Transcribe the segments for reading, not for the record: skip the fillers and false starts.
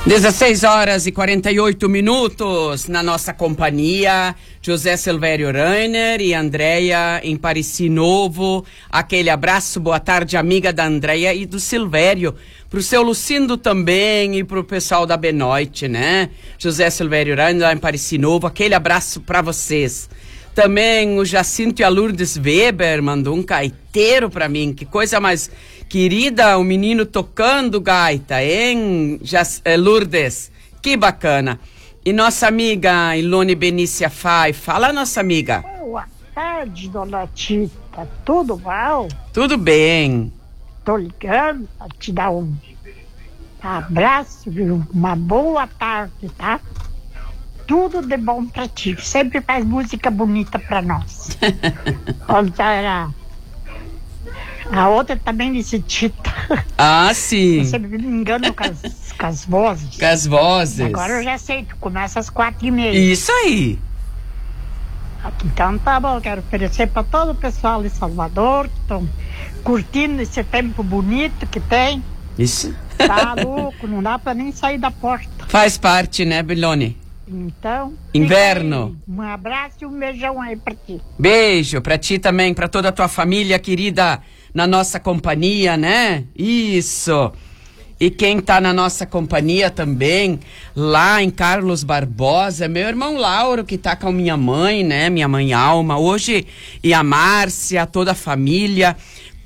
16h48 na nossa companhia, José Silvério Rainer e Andréia em Pareci Novo. Aquele abraço, boa tarde, amiga da Andréia e do Silvério. Pro seu Lucindo também e pro pessoal da Benoite, né? José Silvério Rainer lá em Pareci Novo, aquele abraço pra vocês. Também o Jacinto e a Lourdes Weber mandou um gaiteiro pra mim, que coisa mais querida, o menino tocando gaita, hein, Lourdes? Que bacana. E nossa amiga Ilone Benícia Fai, fala, nossa amiga. Boa tarde, dona Tita, tudo bom? Tudo bem. Tô ligando pra te dar um abraço e uma boa tarde, tá? Tudo de bom pra ti, sempre faz música bonita pra nós. Olha, a outra também disse Tita. Ah, sim. Eu sempre me engano com as vozes. Com as vozes. Agora eu já sei, tu começa às 4h30. Isso aí. Então tá bom, quero oferecer para todo o pessoal de Salvador que estão curtindo esse tempo bonito que tem. Isso. Tá louco, não dá para nem sair da porta. Faz parte, né, Bilone? Então, inverno. Um abraço e um beijão aí pra ti. Beijo pra ti também, pra toda a tua família querida na nossa companhia, né? Isso. E quem tá na nossa companhia também, lá em Carlos Barbosa, meu irmão Lauro, que tá com a minha mãe, né? Minha mãe Alma, hoje, e a Márcia, toda a família.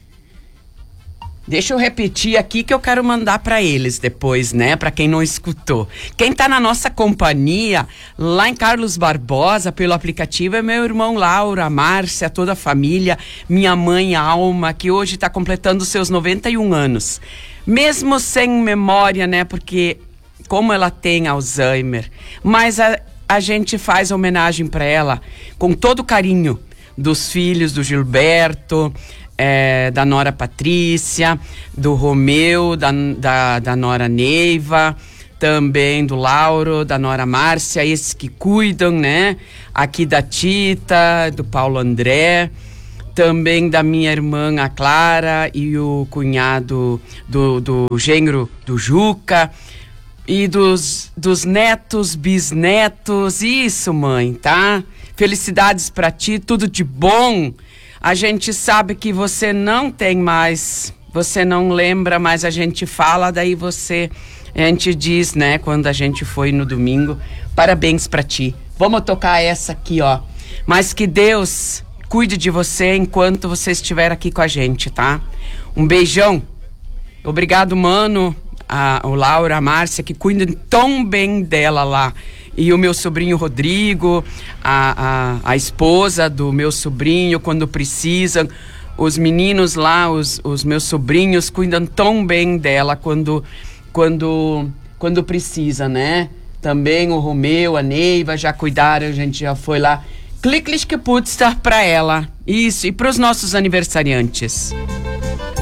Deixa eu repetir aqui que eu quero mandar para eles depois, né? Para quem não escutou. Quem tá na nossa companhia, lá em Carlos Barbosa, pelo aplicativo, é meu irmão Lauro, a Márcia, toda a família, minha mãe Alma, que hoje tá completando seus 91 anos. Mesmo sem memória, né? Porque como ela tem Alzheimer, mas a gente faz homenagem para ela com todo o carinho dos filhos do Gilberto, da Nora Patrícia, do Romeu, da Nora Neiva, também do Lauro, da Nora Márcia, esses que cuidam, né? Aqui da Tita, do Paulo André, também da minha irmã, a Clara, e o cunhado do genro do Juca, e dos netos, bisnetos, isso, mãe, tá? Felicidades pra ti, tudo de bom. A gente sabe que você não tem mais, você não lembra, mas a gente fala, daí a gente diz, né, quando a gente foi no domingo, parabéns pra ti. Vamos tocar essa aqui, ó. Mas que Deus cuide de você enquanto você estiver aqui com a gente, tá? Um beijão. Obrigado, mano, o Laura, a Márcia, que cuidam tão bem dela lá. E o meu sobrinho Rodrigo, a esposa do meu sobrinho, quando precisam. Os meninos lá, os meus sobrinhos, cuidam tão bem dela quando precisa, né? Também o Romeu, a Neiva já cuidaram, a gente já foi lá. Klicklich geputzt pra ela. Isso, e pros nossos aniversariantes.